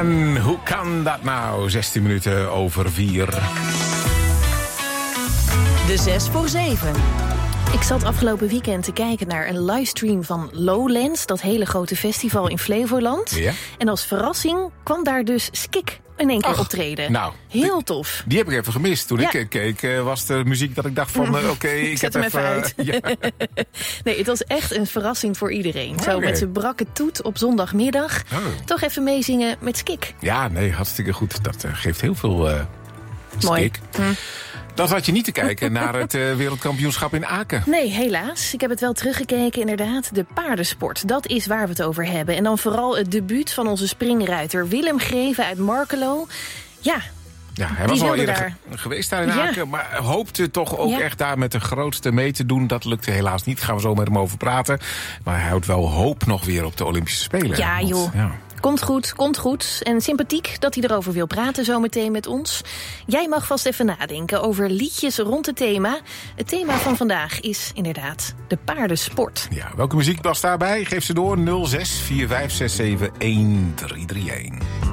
En hoe kan dat nou? 16 minuten over 4. De 6 voor 7. Ik zat afgelopen weekend te kijken naar een livestream van Lowlands, dat hele grote festival in Flevoland. Ja? En als verrassing kwam daar dus Skik in één keer optreden. Nou, heel tof. Die heb ik even gemist. Toen ik keek, was de muziek dat ik dacht van oké, ik zet heb hem even uit. Ja. Nee, het was echt een verrassing voor iedereen. Zo met zijn brakke toet op zondagmiddag. Toch even meezingen met Skik. Ja, nee, hartstikke goed. Dat geeft heel veel Skik. Dan zat je niet te kijken naar het wereldkampioenschap in Aken. Nee, helaas. Ik heb het wel teruggekeken, inderdaad. De paardensport, dat is waar we het over hebben. En dan vooral het debuut van onze springruiter Willem Greven uit Markelo. Ja, hij was al eerder geweest daar in Aken, maar hoopte toch ook echt daar met de grootste mee te doen. Dat lukte helaas niet, daar gaan we zo met hem over praten. Maar hij houdt wel hoop nog weer op de Olympische Spelen. Ja, joh. Komt goed. En sympathiek dat hij erover wil praten zometeen met ons. Jij mag vast even nadenken over liedjes rond het thema. Het thema van vandaag is inderdaad de paardensport. Ja, welke muziek past daarbij? Geef ze door 06 4567 1331.